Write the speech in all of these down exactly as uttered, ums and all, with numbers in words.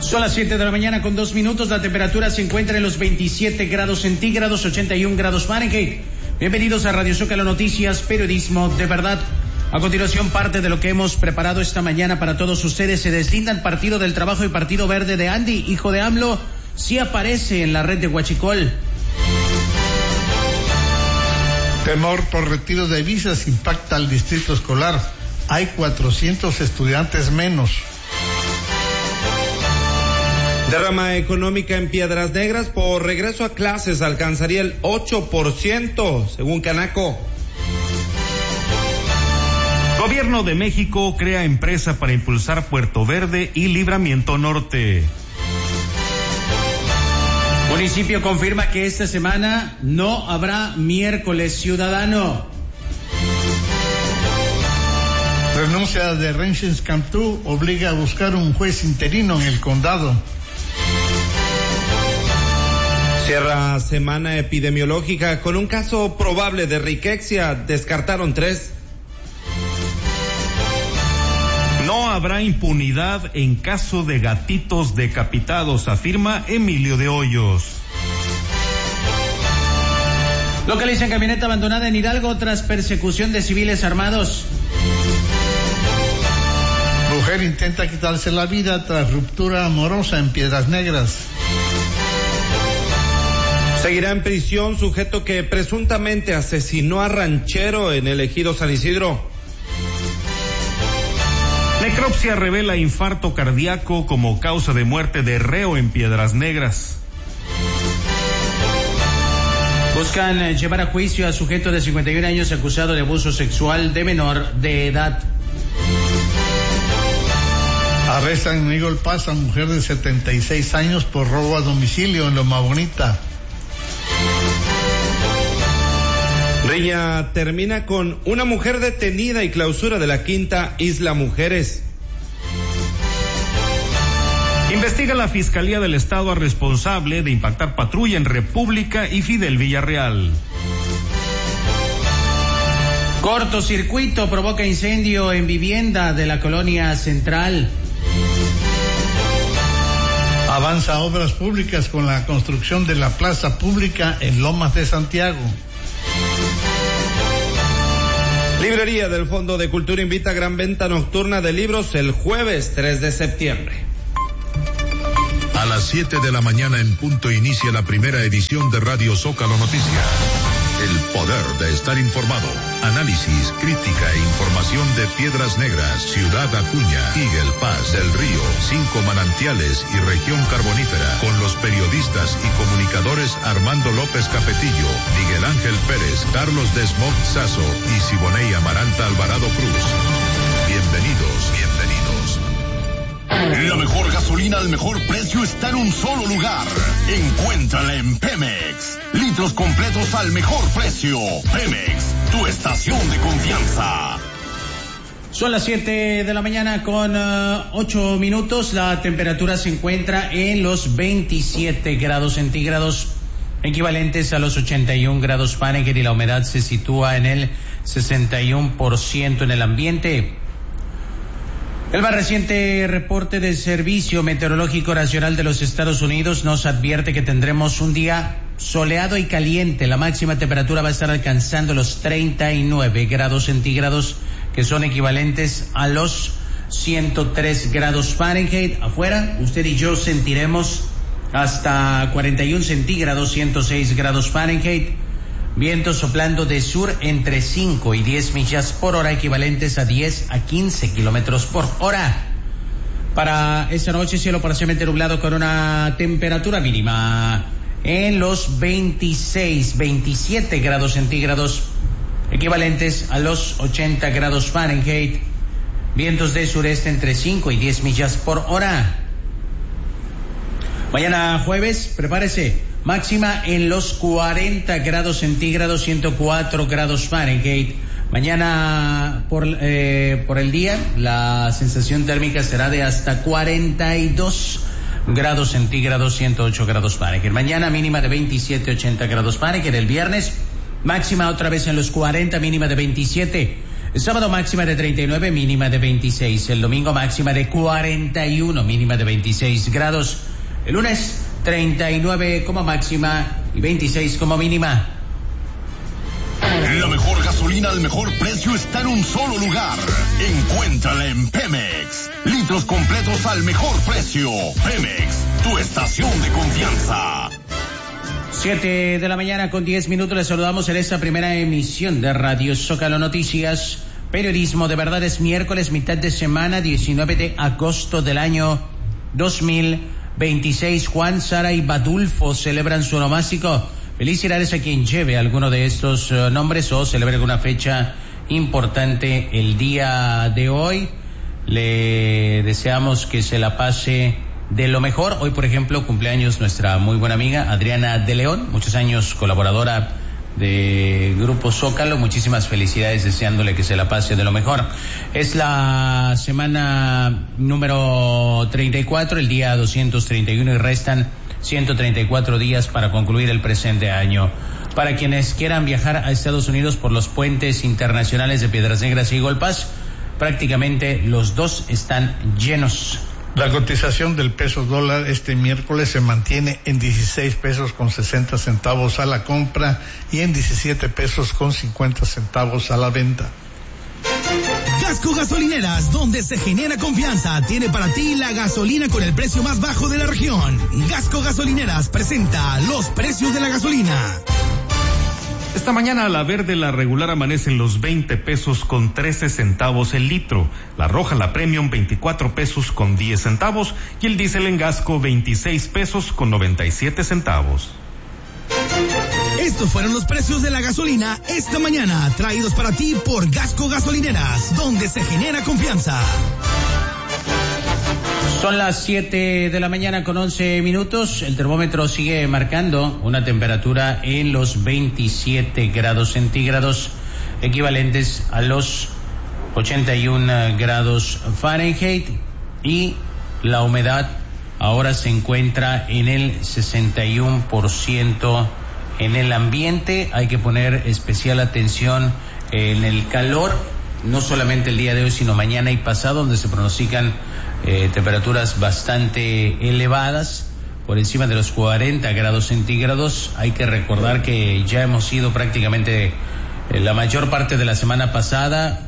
Son las siete de la mañana con dos minutos. La temperatura se encuentra en los veintisiete grados centígrados, ochenta y un grados Fahrenheit. Bienvenidos a Radio Zócalo Noticias, periodismo de verdad. A continuación, parte de lo que hemos preparado esta mañana para todos ustedes. Se deslindan Partido del Trabajo y Partido Verde de Andy, hijo de AMLO, sí aparece en la red de Huachicol. Temor por retiro de visas impacta al distrito escolar. Hay cuatrocientos estudiantes menos. Derrama económica en Piedras Negras por regreso a clases alcanzaría el ocho por ciento, según Canaco. Gobierno de México crea empresa para impulsar Puerto Verde y Libramiento Norte. Municipio confirma que esta semana no habrá miércoles ciudadano. Renuncia de Reinces Cantú obliga a buscar un juez interino en el condado. Cierra semana epidemiológica con un caso probable de riquexia, descartaron tres. No habrá impunidad en caso de gatitos decapitados, afirma Emilio de Hoyos. Localizan camioneta abandonada en Hidalgo tras persecución de civiles armados. Mujer intenta quitarse la vida tras ruptura amorosa en Piedras Negras. Seguirá en prisión sujeto que presuntamente asesinó a ranchero en el ejido San Isidro. Necropsia revela infarto cardíaco como causa de muerte de reo en Piedras Negras. Buscan llevar a juicio a sujeto de cincuenta y un años acusado de abuso sexual de menor de edad. Arrestan en Eagle Pass a mujer de setenta y seis años por robo a domicilio en Loma Bonita. Riña termina con una mujer detenida y clausura de la quinta Isla Mujeres. Investiga la Fiscalía del Estado a responsable de impactar patrulla en República y Fidel Villarreal. Cortocircuito provoca incendio en vivienda de la colonia Central. Avanza obras públicas con la construcción de la plaza pública en Lomas de Santiago. Librería del Fondo de Cultura invita a gran venta nocturna de libros el jueves tres de septiembre. A las siete de la mañana en punto inicia la primera edición de Radio Zócalo Noticias. El poder de estar informado. Análisis, crítica e información de Piedras Negras, Ciudad Acuña, Eagle Pass, Del Río, Cinco Manantiales y Región Carbonífera, con los periodistas y comunicadores Armando López Capetillo, Miguel Ángel Pérez, Carlos Desmond Sazo y Siboney Amaranta Alvarado Cruz. Bienvenidos, bienvenidos. La mejor gasolina al mejor precio está en un solo lugar. Encuéntrala en Pemex. Litros completos al mejor precio. Pemex, tu estación de confianza. Son las siete de la mañana con uh, ocho minutos. La temperatura se encuentra en los veintisiete grados centígrados, equivalentes a los ochenta y un grados Fahrenheit, y la humedad se sitúa en el sesenta y uno por ciento en el ambiente. El más reciente reporte del Servicio Meteorológico Nacional de los Estados Unidos nos advierte que tendremos un día soleado y caliente. La máxima temperatura va a estar alcanzando los treinta y nueve grados centígrados, que son equivalentes a los ciento tres grados Fahrenheit. Afuera, usted y yo sentiremos hasta cuarenta y uno centígrados, ciento seis grados Fahrenheit. Vientos soplando de sur entre cinco y diez millas por hora, equivalentes a diez a quince kilómetros por hora. Para esta noche, cielo parcialmente nublado con una temperatura mínima en los veintiséis, veintisiete grados centígrados, equivalentes a los ochenta grados Fahrenheit. Vientos de sureste entre cinco y diez millas por hora. Mañana jueves, prepárese. Máxima en los cuarenta grados centígrados, ciento cuatro grados Fahrenheit. Mañana por, eh, por el día, la sensación térmica será de hasta cuarenta y dos grados centígrados, ciento ocho grados Fahrenheit. Mañana mínima de veintisiete, ochenta grados Fahrenheit. El viernes, máxima otra vez en los cuarenta, mínima de veintisiete. El sábado máxima de treinta y nueve, mínima de veintiséis. El domingo máxima de cuarenta y uno, mínima de veintiséis grados. El lunes treinta y nueve como máxima y veintiséis como mínima. La mejor gasolina al mejor precio está en un solo lugar. Encuéntrala en Pemex. Litros completos al mejor precio. Pemex, tu estación de confianza. Siete de la mañana con diez minutos. Les saludamos en esta primera emisión de Radio Zócalo Noticias. Periodismo de verdad. Es miércoles, mitad de semana, diecinueve de agosto del año dos mil veintiséis. Juan, Sara y Badulfo celebran su onomástico. Felicidades a quien lleve alguno de estos uh, nombres o celebre alguna fecha importante el día de hoy. Le deseamos que se la pase de lo mejor. Hoy, por ejemplo, cumpleaños nuestra muy buena amiga Adriana de León, muchos años colaboradora de Grupo Zócalo. Muchísimas felicidades, deseándole que se la pase de lo mejor. Es la semana número treinta y cuatro, el día doscientos treinta y uno, y restan ciento treinta y cuatro días para concluir el presente año. Para quienes quieran viajar a Estados Unidos por los puentes internacionales de Piedras Negras y Eagle Pass, prácticamente los dos están llenos. La cotización del peso dólar este miércoles se mantiene en dieciséis pesos con sesenta centavos a la compra y en diecisiete pesos con cincuenta centavos a la venta. Gasco Gasolineras, donde se genera confianza, tiene para ti la gasolina con el precio más bajo de la región. Gasco Gasolineras presenta los precios de la gasolina. Esta mañana la verde, la regular, amanece en los veinte pesos con trece centavos el litro. La roja, la premium, veinticuatro pesos con diez centavos. Y el diésel en Gasco, veintiséis pesos con noventa y siete centavos. Estos fueron los precios de la gasolina esta mañana, traídos para ti por Gasco Gasolineras, donde se genera confianza. Son las siete de la mañana con once minutos. El termómetro sigue marcando una temperatura en los veintisiete grados centígrados, equivalentes a los ochenta y uno grados Fahrenheit, y la humedad ahora se encuentra en el sesenta y uno por ciento en el ambiente. Hay que poner especial atención en el calor, no solamente el día de hoy, sino mañana y pasado, donde se pronostican eh, temperaturas bastante elevadas, por encima de los cuarenta grados centígrados. Hay que recordar que ya hemos sido prácticamente eh, la mayor parte de la semana pasada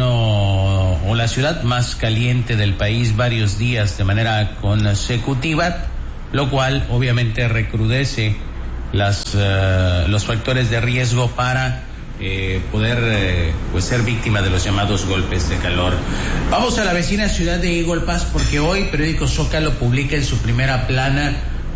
uno o la ciudad más caliente del país varios días de manera consecutiva, lo cual obviamente recrudece las uh, los factores de riesgo para eh, poder eh, pues ser víctima de los llamados golpes de calor. Vamos a la vecina ciudad de Eagle Pass, porque hoy Periódico Zócalo publica en su primera plana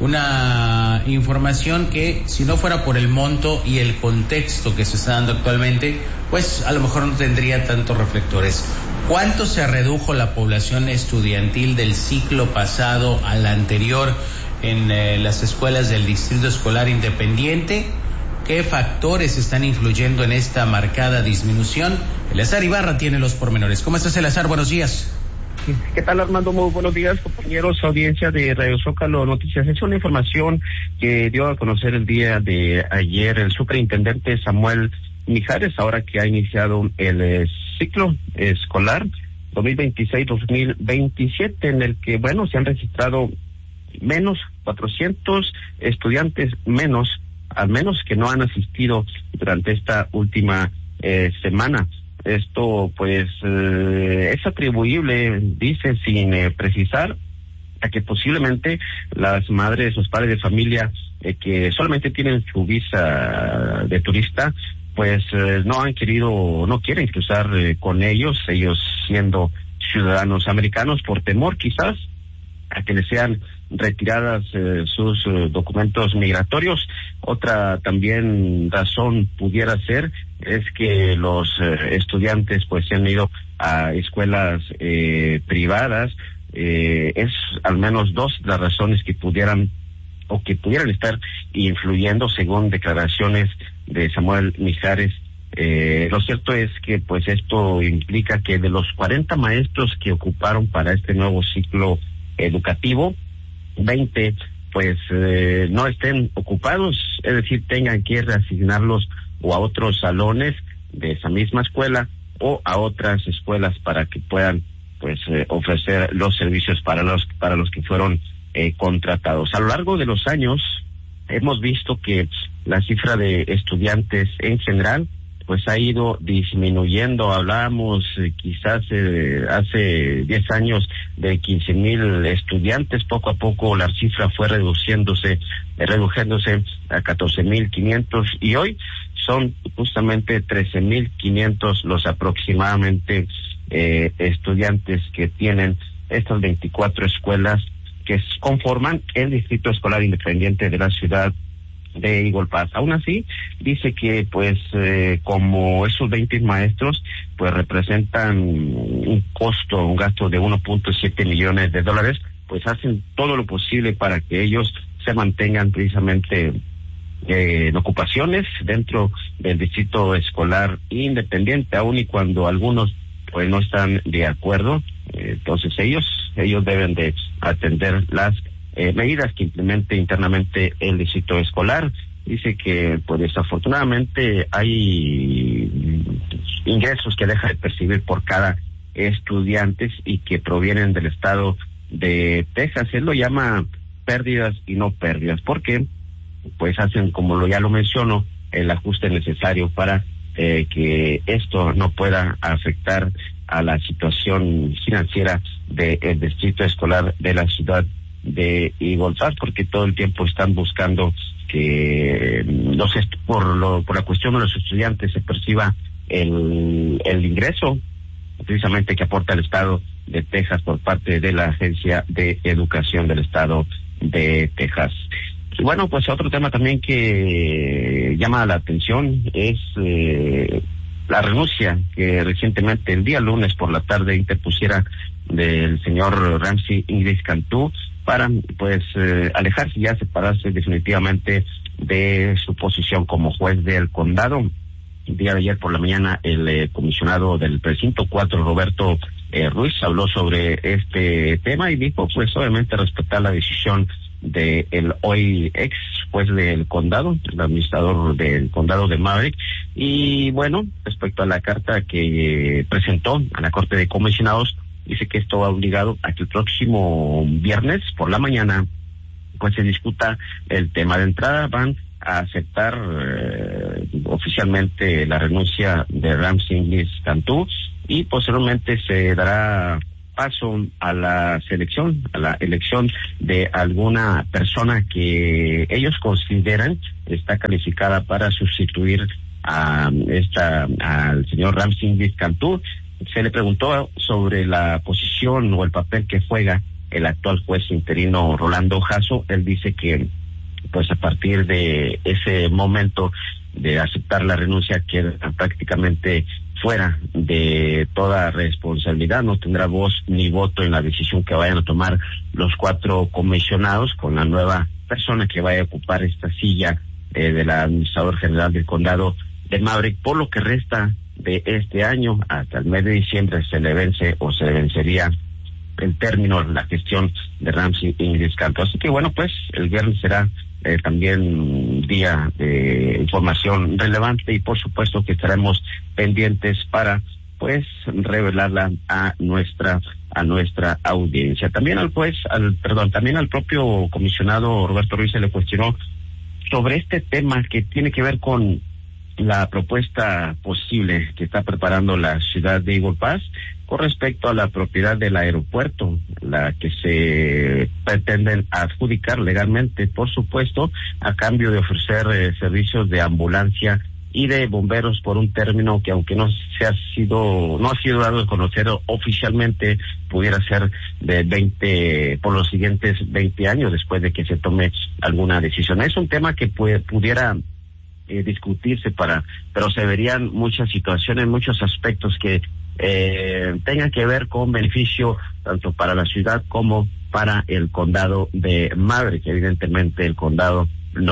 una información que, si no fuera por el monto y el contexto que se está dando actualmente, pues a lo mejor no tendría tantos reflectores. ¿Cuánto se redujo la población estudiantil del ciclo pasado al anterior en eh, las escuelas del Distrito Escolar Independiente? ¿Qué factores están influyendo en esta marcada disminución? Eleazar Ibarra tiene los pormenores. ¿Cómo estás, Eleazar? Buenos días. ¿Qué tal, Armando? Muy buenos días, compañeros, audiencia de Radio Zócalo Noticias. Es una información que dio a conocer el día de ayer el superintendente Samuel Mijares, ahora que ha iniciado el eh, ciclo escolar dos mil veintiséis dos mil veintisiete, en el que, bueno, se han registrado menos cuatrocientos estudiantes menos, al menos, que no han asistido durante esta última eh, semana. Esto, pues, eh, es atribuible, dice, sin eh, precisar, a que posiblemente las madres, los padres de familia eh, que solamente tienen su visa de turista, pues eh, no han querido, no quieren cruzar eh, con ellos, ellos siendo ciudadanos americanos, por temor quizás a que les sean retiradas eh, sus eh, documentos migratorios. Otra también razón pudiera ser es que los eh, estudiantes pues se han ido a escuelas eh, privadas. Eh, es al menos dos las razones que pudieran o que pudieran estar influyendo, según declaraciones de Samuel Mijares. Eh, lo cierto es que pues esto implica que de los cuarenta maestros que ocuparon para este nuevo ciclo educativo, veinte pues eh, no estén ocupados, es decir, tengan que reasignarlos o a otros salones de esa misma escuela o a otras escuelas para que puedan pues eh, ofrecer los servicios para los para los que fueron eh, contratados. A lo largo de los años hemos visto que la cifra de estudiantes en general pues ha ido disminuyendo. Hablábamos eh, quizás eh, hace diez años de quince mil estudiantes, poco a poco la cifra fue reduciéndose, eh, reduciéndose a catorce mil quinientos y hoy son justamente trece mil quinientos los aproximadamente eh, estudiantes que tienen estas veinticuatro escuelas que conforman el Distrito Escolar Independiente de la ciudad de Eagle Pass. Aún así, dice que pues eh, como esos veinte maestros pues representan un costo, un gasto de uno punto siete millones de dólares, pues hacen todo lo posible para que ellos se mantengan precisamente eh, en ocupaciones dentro del Distrito Escolar Independiente, aun y cuando algunos pues no están de acuerdo. Eh, entonces ellos ellos deben de atender las Eh, medidas que implemente internamente el distrito escolar. Dice que pues desafortunadamente hay ingresos que deja de percibir por cada estudiante y que provienen del estado de Texas. Él lo llama pérdidas y no pérdidas, porque pues hacen, como lo ya lo menciono, el ajuste necesario para eh, que esto no pueda afectar a la situación financiera del distrito escolar de la ciudad de Eagle Pass, porque todo el tiempo están buscando que los est- por lo por la cuestión de los estudiantes se perciba el el ingreso precisamente que aporta el estado de Texas por parte de la Agencia de Educación del estado de Texas. Y bueno, pues otro tema también que llama la atención es eh, la renuncia que recientemente el día lunes por la tarde interpusiera del señor Ramsey Inglis Cantú para pues eh, alejarse, ya separarse definitivamente de su posición como juez del condado. El día de ayer por la mañana el eh, comisionado del precinto cuatro, Roberto eh, Ruiz, habló sobre este tema y dijo pues obviamente respetar la decisión de el hoy ex juez del condado, el administrador del condado de Maverick. Y bueno, respecto a la carta que eh, presentó a la Corte de Comisionados, dice que esto va obligado a que el próximo viernes por la mañana pues se discuta el tema. De entrada van a aceptar eh, oficialmente la renuncia de Ramsey Inglis Cantú y posteriormente se dará paso a la selección, a la elección de alguna persona que ellos consideran está calificada para sustituir a esta al señor Ramsey Inglis Cantú. Se le preguntó sobre la posición o el papel que juega el actual juez interino Rolando Jasso. Él dice que pues a partir de ese momento de aceptar la renuncia queda prácticamente fuera de toda responsabilidad, no tendrá voz ni voto en la decisión que vayan a tomar los cuatro comisionados con la nueva persona que vaya a ocupar esta silla eh, del administrador general del condado de Maverick. Por lo que resta de este año hasta el mes de diciembre se le vence o se le vencería el término la gestión de Ramsey Inglis Cantú. Así que bueno, pues el viernes será eh, también día de información relevante y por supuesto que estaremos pendientes para pues revelarla a nuestra a nuestra audiencia. También al juez, al perdón, también al propio comisionado Roberto Ruiz se le cuestionó sobre este tema que tiene que ver con la propuesta posible que está preparando la ciudad de Eagle Pass con respecto a la propiedad del aeropuerto, la que se pretenden adjudicar legalmente, por supuesto, a cambio de ofrecer eh, servicios de ambulancia y de bomberos por un término que aunque no se ha sido no ha sido dado a conocer oficialmente, pudiera ser de veinte por los siguientes veinte años después de que se tome alguna decisión. Es un tema que puede, pudiera eh, discutirse para, pero se verían muchas situaciones, muchos aspectos que eh, tengan que ver con beneficio tanto para la ciudad como para el condado de Maverick. Evidentemente el condado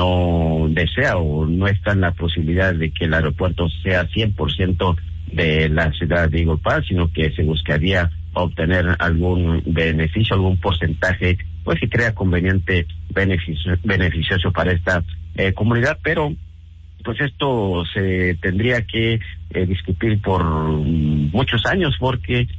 no desea o no está en la posibilidad de que el aeropuerto sea cien por ciento de la ciudad de Eagle Pass, sino que se buscaría obtener algún beneficio, algún porcentaje, pues que crea conveniente, beneficio, beneficioso para esta eh, comunidad, pero pues esto se tendría que eh, discutir por muchos años, porque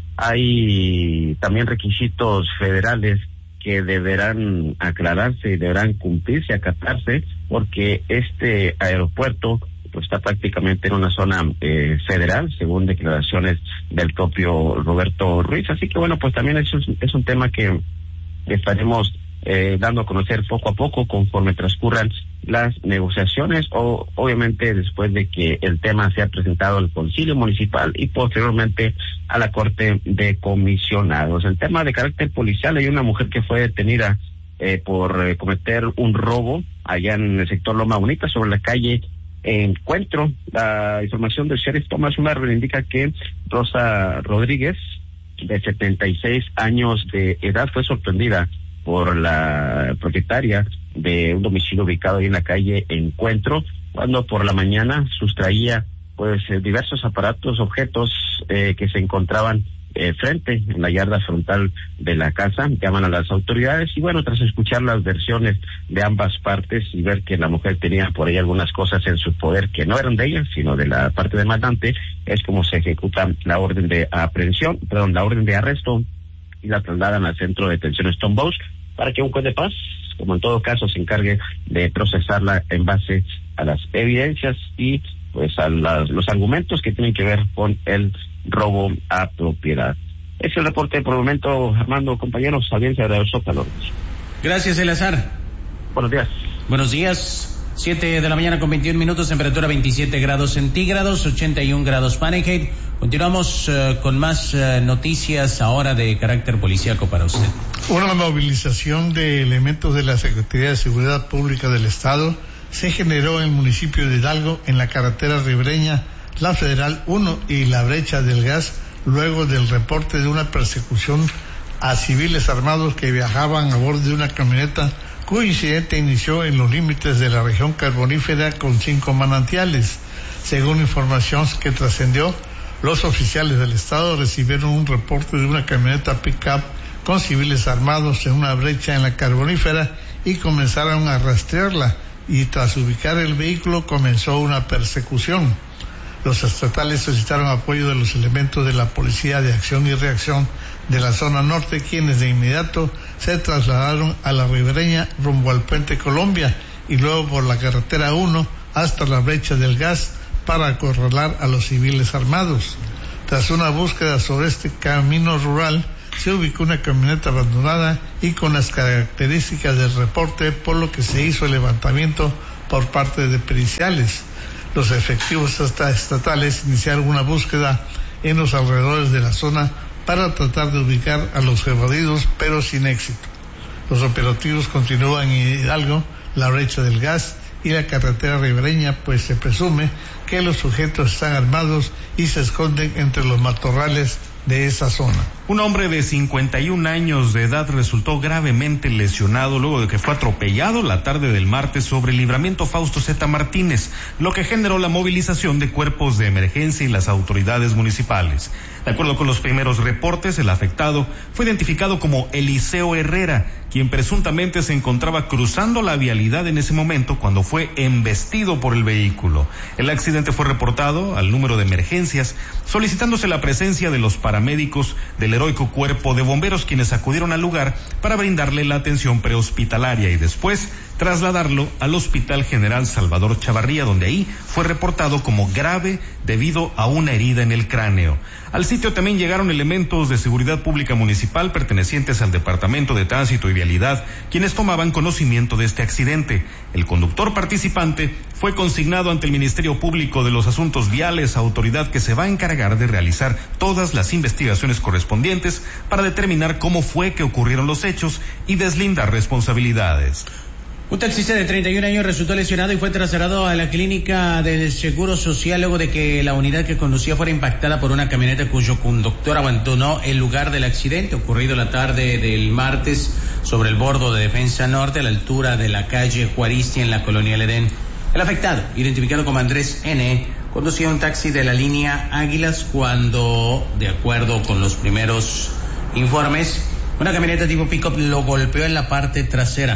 hay también requisitos federales que deberán aclararse y deberán cumplirse, acatarse, porque este aeropuerto pues está prácticamente en una zona eh, federal, según declaraciones del propio Roberto Ruiz. Así que bueno, pues también eso es, es un tema que estaremos eh, dando a conocer poco a poco conforme transcurran las negociaciones, o obviamente después de que el tema sea presentado al Concilio Municipal y posteriormente a la Corte de Comisionados. El tema de carácter policial: hay una mujer que fue detenida eh, por eh, cometer un robo allá en el sector Loma Bonita, sobre la calle Encuentro. La información del sheriff Tomás Marvel indica que Rosa Rodríguez, de setenta y seis años de edad, fue sorprendida por la propietaria de un domicilio ubicado ahí en la calle Encuentro, cuando por la mañana sustraía pues eh, diversos aparatos, objetos eh, que se encontraban eh, frente en la yarda frontal de la casa. Llaman a las autoridades y bueno, tras escuchar las versiones de ambas partes y ver que la mujer tenía por ahí algunas cosas en su poder que no eran de ella, sino de la parte demandante, es como se ejecuta la orden de aprehensión, perdón, la orden de arresto, y la trasladan al centro de detención Stonehouse para que un juez de paz, como en todo caso, se encargue de procesarla en base a las evidencias y pues a las, los argumentos que tienen que ver con el robo a propiedad. Es el reporte por el momento, Armando, compañeros, audiencia de Zócalo. Gracias, Eleazar. Buenos días. Buenos días. siete de la mañana con veintiún minutos, temperatura veintisiete grados centígrados, ochenta y un grados Fahrenheit. Continuamos uh, con más uh, noticias ahora de carácter policíaco para usted. Una movilización de elementos de la Secretaría de Seguridad Pública del Estado se generó en el municipio de Hidalgo, en la carretera ribereña, la Federal uno y la Brecha del Gas, luego del reporte de una persecución a civiles armados que viajaban a bordo de una camioneta, cuyo incidente inició en los límites de la región carbonífera con cinco manantiales. Según información que trascendió, los oficiales del Estado recibieron un reporte de una camioneta pick-up con civiles armados en una brecha en la carbonífera y comenzaron a rastrearla, y tras ubicar el vehículo comenzó una persecución. Los estatales solicitaron apoyo de los elementos de la Policía de Acción y Reacción de la zona norte, quienes de inmediato se trasladaron a la ribereña rumbo al Puente Colombia y luego por la carretera uno hasta la Brecha del Gas para acorralar a los civiles armados. Tras una búsqueda sobre este camino rural, se ubicó una camioneta abandonada y con las características del reporte, por lo que se hizo el levantamiento por parte de periciales. Los efectivos estatales iniciaron una búsqueda en los alrededores de la zona para tratar de ubicar a los evadidos, pero sin éxito. Los operativos continúan en Hidalgo, la Brecha del Gas y la carretera ribereña, pues se presume que los sujetos están armados y se esconden entre los matorrales de esa zona. Un hombre de cincuenta y un años de edad resultó gravemente lesionado luego de que fue atropellado la tarde del martes sobre el libramiento Fausto Zeta Martínez, lo que generó la movilización de cuerpos de emergencia y las autoridades municipales. De acuerdo con los primeros reportes, el afectado fue identificado como Eliseo Herrera, quien presuntamente se encontraba cruzando la vialidad en ese momento cuando fue embestido por el vehículo. El accidente fue reportado al número de emergencias, solicitándose la presencia de los paramédicos del heroico cuerpo de bomberos, quienes acudieron al lugar para brindarle la atención prehospitalaria y después trasladarlo al Hospital General Salvador Chavarría, donde ahí fue reportado como grave debido a una herida en el cráneo. Al sitio también llegaron elementos de seguridad pública municipal pertenecientes al Departamento de Tránsito y Vialidad, quienes tomaban conocimiento de este accidente. El conductor participante fue consignado ante el Ministerio Público de los Asuntos Viales, autoridad que se va a encargar de realizar todas las investigaciones correspondientes para determinar cómo fue que ocurrieron los hechos y deslindar responsabilidades. Un taxista de treinta y un años resultó lesionado y fue trasladado a la clínica del Seguro Social luego de que la unidad que conducía fuera impactada por una camioneta cuyo conductor abandonó el lugar del accidente ocurrido la tarde del martes sobre el bordo de Defensa Norte a la altura de la calle Juaristi en la colonia El Edén. El afectado, identificado como Andrés N., conducía un taxi de la línea Águilas cuando, de acuerdo con los primeros informes, una camioneta tipo pick-up lo golpeó en la parte trasera.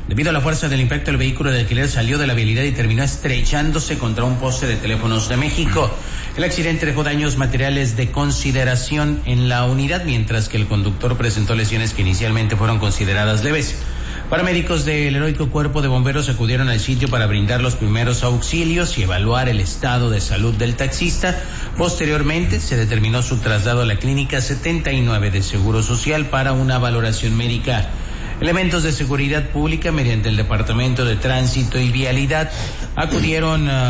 Debido a la fuerza del impacto, el vehículo de alquiler salió de la vialidad y terminó estrellándose contra un poste de Teléfonos de México. El accidente dejó daños materiales de consideración en la unidad, mientras que el conductor presentó lesiones que inicialmente fueron consideradas leves. Paramédicos del heroico Cuerpo de Bomberos acudieron al sitio para brindar los primeros auxilios y evaluar el estado de salud del taxista. Posteriormente, se determinó su traslado a la Clínica setenta y nueve de Seguro Social para una valoración médica. Elementos de seguridad pública, mediante el Departamento de Tránsito y Vialidad, acudieron uh,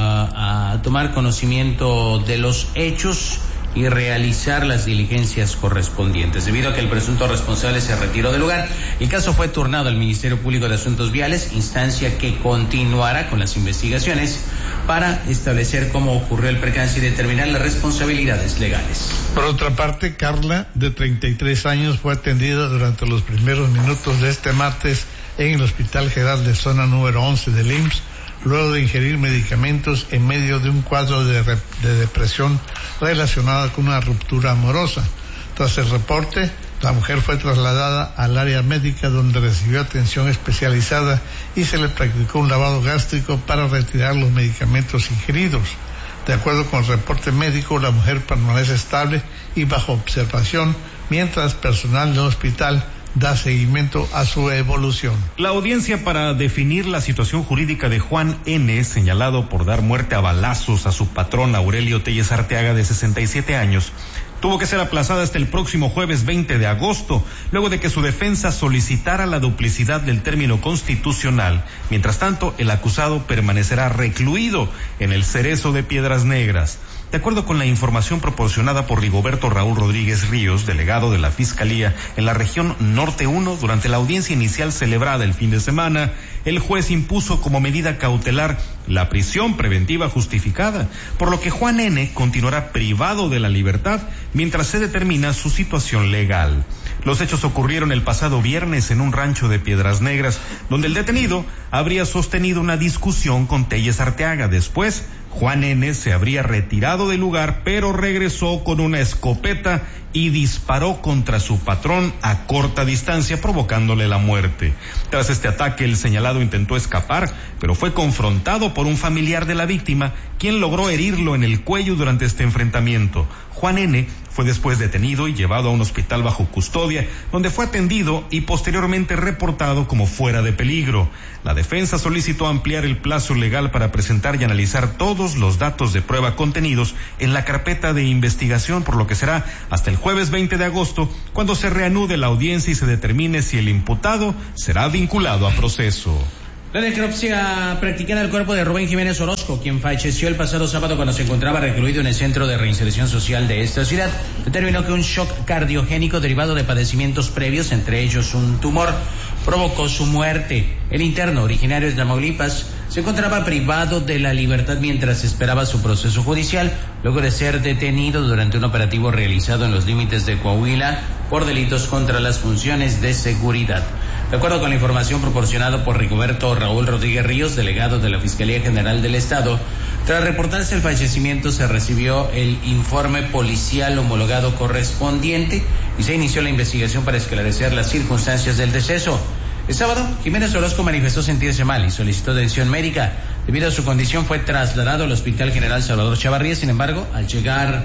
a tomar conocimiento de los hechos y realizar las diligencias correspondientes. Debido a que el presunto responsable se retiró del lugar, el caso fue turnado al Ministerio Público de Asuntos Viales, instancia que continuará con las investigaciones para establecer cómo ocurrió el percance y determinar las responsabilidades legales. Por otra parte, Carla, de treinta y tres años, fue atendida durante los primeros minutos de este martes en el Hospital General de Zona número once del I M S S, luego de ingerir medicamentos en medio de un cuadro de, de depresión relacionada con una ruptura amorosa. Tras el reporte, la mujer fue trasladada al área médica, donde recibió atención especializada y se le practicó un lavado gástrico para retirar los medicamentos ingeridos. De acuerdo con el reporte médico, la mujer permanece estable y bajo observación, mientras personal del hospital da seguimiento a su evolución. La audiencia para definir la situación jurídica de Juan N., señalado por dar muerte a balazos a su patrón Aurelio Telles Arteaga, de sesenta y siete años, tuvo que ser aplazada hasta el próximo jueves veinte de agosto, luego de que su defensa solicitara la duplicidad del término constitucional. Mientras tanto, el acusado permanecerá recluido en el Cerezo de Piedras Negras. De acuerdo con la información proporcionada por Rigoberto Raúl Rodríguez Ríos, delegado de la Fiscalía en la región Norte uno, durante la audiencia inicial celebrada el fin de semana, el juez impuso como medida cautelar la prisión preventiva justificada, por lo que Juan N. continuará privado de la libertad mientras se determina su situación legal. Los hechos ocurrieron el pasado viernes en un rancho de Piedras Negras, donde el detenido habría sostenido una discusión con Telles Arteaga. Después, Juan N. se habría retirado del lugar, pero regresó con una escopeta y disparó contra su patrón a corta distancia, provocándole la muerte. Tras este ataque, el señalado intentó escapar, pero fue confrontado por un familiar de la víctima, quien logró herirlo en el cuello durante este enfrentamiento. Juan N. fue después detenido y llevado a un hospital bajo custodia, donde fue atendido y posteriormente reportado como fuera de peligro. La defensa solicitó ampliar el plazo legal para presentar y analizar todos los datos de prueba contenidos en la carpeta de investigación, por lo que será hasta el jueves veinte de agosto cuando se reanude la audiencia y se determine si el imputado será vinculado a proceso. La necropsia practicada al cuerpo de Rubén Jiménez Orozco, quien falleció el pasado sábado cuando se encontraba recluido en el Centro de Reinserción Social de esta ciudad, determinó que un shock cardiogénico derivado de padecimientos previos, entre ellos un tumor, provocó su muerte. El interno, originario de Tamaulipas, se encontraba privado de la libertad mientras esperaba su proceso judicial, luego de ser detenido durante un operativo realizado en los límites de Coahuila por delitos contra las funciones de seguridad. De acuerdo con la información proporcionada por Rigoberto Raúl Rodríguez Ríos, delegado de la Fiscalía General del Estado, tras reportarse el fallecimiento se recibió el informe policial homologado correspondiente y se inició la investigación para esclarecer las circunstancias del deceso. El sábado, Jiménez Orozco manifestó sentirse mal y solicitó atención médica. Debido a su condición, fue trasladado al Hospital General Salvador Chavarría. Sin embargo, al llegar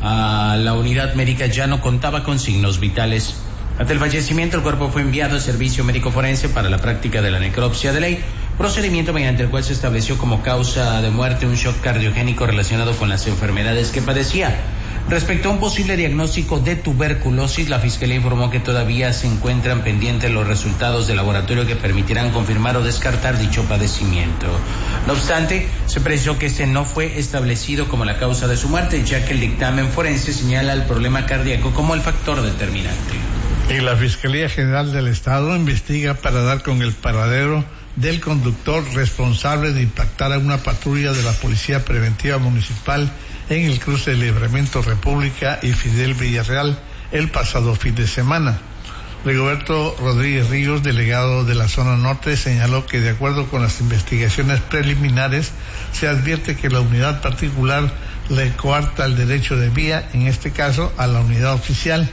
a la unidad médica ya no contaba con signos vitales. Ante el fallecimiento, el cuerpo fue enviado al servicio médico forense para la práctica de la necropsia de ley, procedimiento mediante el cual se estableció como causa de muerte un shock cardiogénico relacionado con las enfermedades que padecía. Respecto a un posible diagnóstico de tuberculosis, la Fiscalía informó que todavía se encuentran pendientes los resultados de laboratorio que permitirán confirmar o descartar dicho padecimiento. No obstante, se precisó que este no fue establecido como la causa de su muerte, ya que el dictamen forense señala el problema cardíaco como el factor determinante. Y la Fiscalía General del Estado investiga para dar con el paradero del conductor responsable de impactar a una patrulla de la Policía Preventiva Municipal en el cruce de Libramiento República y Fidel Villarreal el pasado fin de semana. Rigoberto Rodríguez Ríos, delegado de la zona norte, señaló que de acuerdo con las investigaciones preliminares se advierte que la unidad particular le coarta el derecho de vía, en este caso a la unidad oficial.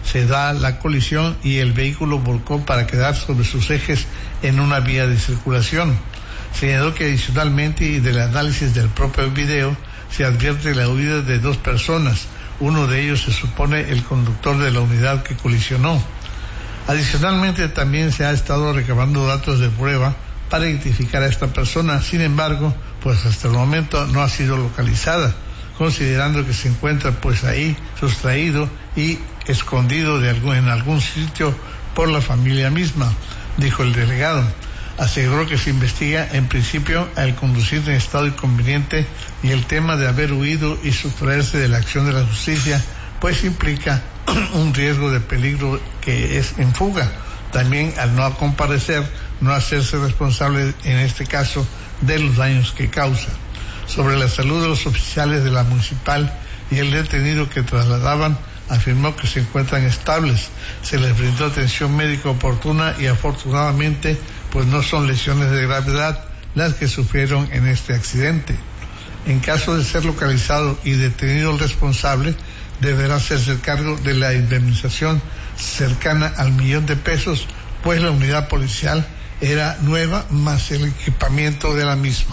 se da la colisión y el vehículo volcó para quedar sobre sus ejes en una vía de circulación. Señaló que adicionalmente y del análisis del propio video se advierte la huida de dos personas. Uno de ellos se supone el conductor de la unidad que colisionó. Adicionalmente también se ha estado recabando datos de prueba para identificar a esta persona. Sin embargo, pues hasta el momento no ha sido localizada, considerando que se encuentra pues ahí sustraído y escondido de algún, en algún sitio por la familia misma, dijo el delegado. Aseguró que se investiga en principio al conducir en estado inconveniente y el tema de haber huido y sustraerse de la acción de la justicia, pues implica un riesgo de peligro que es en fuga. También al no comparecer, no hacerse responsable en este caso de los daños que causa. Sobre la salud de los oficiales de la municipal y el detenido que trasladaban, afirmó que se encuentran estables, se les brindó atención médica oportuna y afortunadamente pues no son lesiones de gravedad las que sufrieron en este accidente. En caso de ser localizado y detenido el responsable, deberá hacerse cargo de la indemnización cercana al millón de pesos, pues la unidad policial era nueva más el equipamiento de la misma.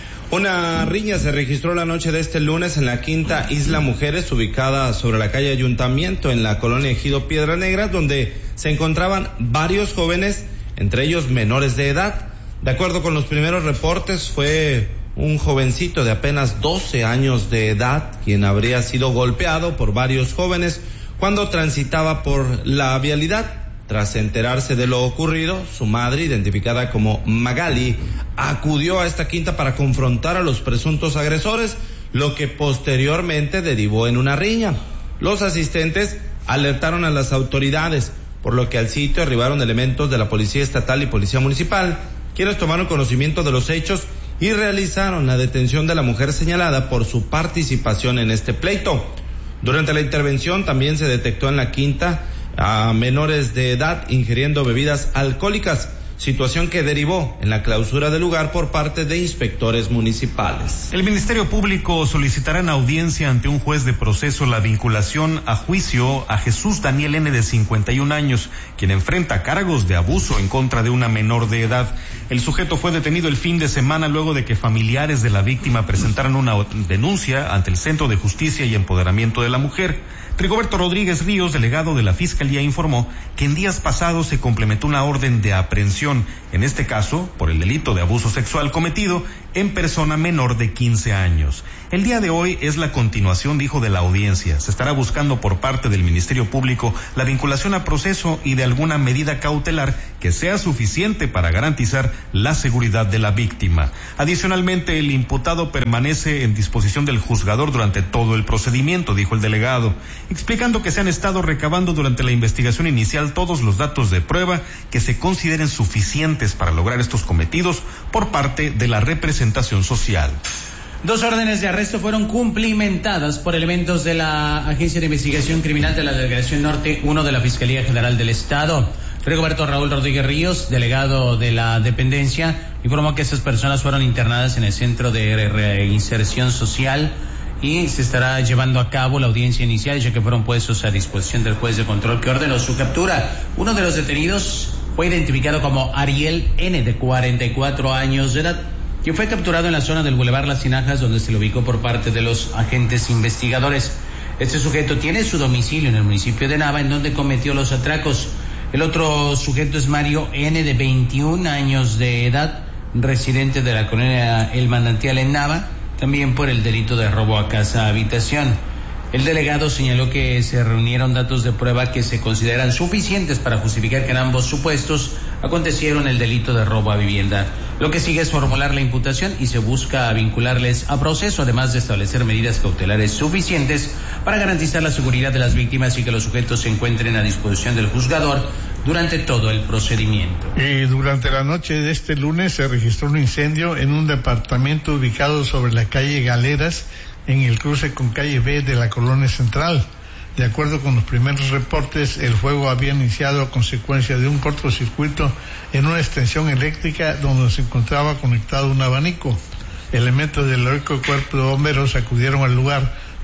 Una riña se registró la noche de este lunes en la quinta Isla Mujeres, ubicada sobre la calle Ayuntamiento en la colonia Ejido Piedras Negras, donde se encontraban varios jóvenes, entre ellos menores de edad. De acuerdo con los primeros reportes, fue un jovencito de apenas doce años de edad quien habría sido golpeado por varios jóvenes cuando transitaba por la vialidad. Tras enterarse de lo ocurrido, su madre, identificada como Magali, acudió a esta quinta para confrontar a los presuntos agresores, lo que posteriormente derivó en una riña. Los asistentes alertaron a las autoridades, por lo que al sitio arribaron elementos de la Policía Estatal y Policía Municipal, quienes tomaron conocimiento de los hechos y realizaron la detención de la mujer señalada por su participación en este pleito. Durante la intervención también se detectó en la quinta a menores de edad ingiriendo bebidas alcohólicas, situación que derivó en la clausura del lugar por parte de inspectores municipales. El Ministerio Público solicitará en audiencia ante un juez de proceso la vinculación a juicio a Jesús Daniel N. de cincuenta y un años, quien enfrenta cargos de abuso en contra de una menor de edad. El sujeto fue detenido el fin de semana luego de que familiares de la víctima presentaran una denuncia ante el Centro de Justicia y Empoderamiento de la Mujer. Rigoberto Rodríguez Ríos, delegado de la Fiscalía, informó que en días pasados se complementó una orden de aprehensión, en este caso por el delito de abuso sexual cometido en persona menor de quince años. El día de hoy es la continuación, dijo, de la audiencia. Se estará buscando por parte del Ministerio Público la vinculación a proceso y de alguna medida cautelar que sea suficiente para garantizar la seguridad de la víctima. Adicionalmente, el imputado permanece en disposición del juzgador durante todo el procedimiento, dijo el delegado, explicando que se han estado recabando durante la investigación inicial todos los datos de prueba que se consideren suficientes para lograr estos cometidos por parte de la representación social. Dos órdenes de arresto fueron cumplimentadas por elementos de la Agencia de Investigación Criminal de la Delegación Norte uno de la Fiscalía General del Estado. Rigoberto Raúl Rodríguez Ríos, delegado de la dependencia, informó que estas personas fueron internadas en el Centro de Reinserción Social y se estará llevando a cabo la audiencia inicial, ya que fueron puestos a disposición del juez de control que ordenó su captura. Uno de los detenidos fue identificado como Ariel N., de cuarenta y cuatro años de edad, quien fue capturado en la zona del Boulevard Las Tinajas, donde se le ubicó por parte de los agentes investigadores. Este sujeto tiene su domicilio en el municipio de Nava, en donde cometió los atracos. El otro sujeto es Mario N., de veintiún años de edad, residente de la colonia El Manantial en Nava, también por el delito de robo a casa habitación. El delegado señaló que se reunieron datos de prueba que se consideran suficientes para justificar que en ambos supuestos acontecieron el delito de robo a vivienda. Lo que sigue es formular la imputación y se busca vincularles a proceso, además de establecer medidas cautelares suficientes para garantizar la seguridad de las víctimas y que los sujetos se encuentren a disposición del juzgador durante todo el procedimiento. Y durante la noche de este lunes se registró un incendio en un departamento ubicado sobre la calle Galeras, en el cruce con calle B de la Colonia Central. De acuerdo con los primeros reportes, el fuego había iniciado a consecuencia de un cortocircuito en una extensión eléctrica donde se encontraba conectado un abanico. Elementos del heroico cuerpo de bomberos acudieron al lugar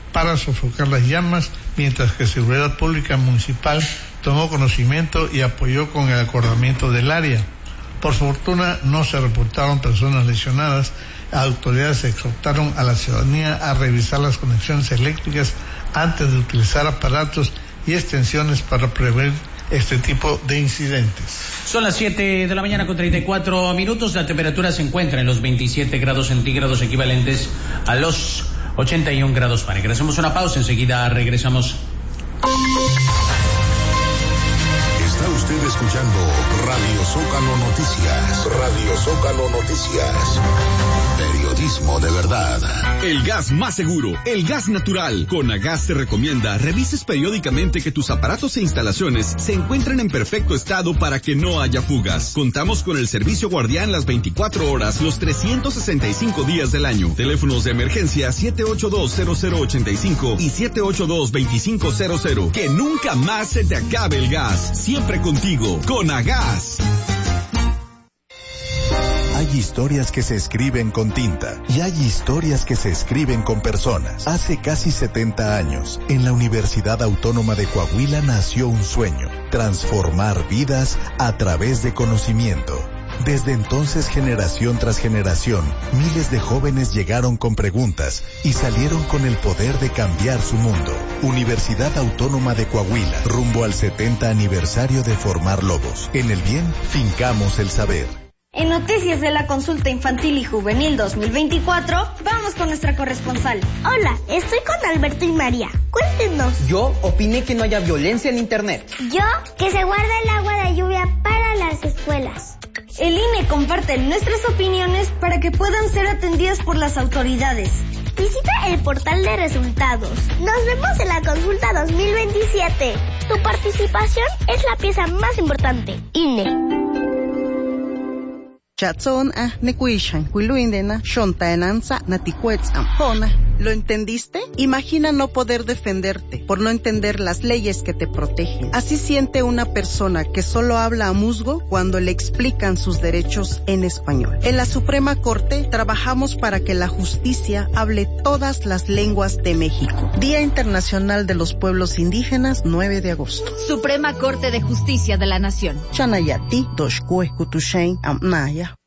para sofocar las llamas, mientras que Seguridad Pública Municipal tomó conocimiento y apoyó con el acordamiento del área. Por fortuna no se reportaron personas lesionadas. Autoridades exhortaron a la ciudadanía a revisar las conexiones eléctricas antes de utilizar aparatos y extensiones para prevenir este tipo de incidentes. Son las siete de la mañana con treinta y cuatro minutos. La temperatura se encuentra en los veintisiete grados centígrados, equivalentes a los ochenta y un grados Fahrenheit. Hacemos una pausa, enseguida regresamos. Está usted escuchando Radio Zócalo Noticias. Radio Zócalo Noticias. Periodismo de verdad. El gas más seguro, el gas natural. Conagas te recomienda revises periódicamente que tus aparatos e instalaciones se encuentren en perfecto estado para que no haya fugas. Contamos con el servicio guardián las veinticuatro horas, los trescientos sesenta y cinco días del año. Teléfonos de emergencia siete ocho dos cero cero ocho cinco y siete ocho dos dos cinco cero cero. Que nunca más se te acabe el gas. Siempre contigo, Conagas. Hay historias que se escriben con tinta y hay historias que se escriben con personas. Hace casi setenta años, en la Universidad Autónoma de Coahuila nació un sueño: transformar vidas a través de conocimiento. Desde entonces, generación tras generación, miles de jóvenes llegaron con preguntas y salieron con el poder de cambiar su mundo. Universidad Autónoma de Coahuila, rumbo al setenta aniversario de formar lobos. En el bien, fincamos el saber. En Noticias de la Consulta Infantil y Juvenil dos mil veinticuatro, vamos con nuestra corresponsal. Hola, estoy con Alberto y María. Cuéntenos. Yo opiné que no haya violencia en Internet. Yo, que se guarda el agua de lluvia para las escuelas. El I N E comparte nuestras opiniones para que puedan ser atendidas por las autoridades. Visita el portal de resultados. Nos vemos en la consulta dos mil veintisiete. Tu participación es la pieza más importante. I N E. Chatson ah nekuishan kuiluindena shontaenanza naticuetzam jona. ¿Lo entendiste? Imagina no poder defenderte por no entender las leyes que te protegen. Así siente una persona que solo habla a musgo cuando le explican sus derechos en español. En la Suprema Corte trabajamos para que la justicia hable todas las lenguas de México. Día Internacional de los Pueblos Indígenas, nueve de agosto. Suprema Corte de Justicia de la Nación. Chanayati, Doshkue, Kutushain, Amnaya.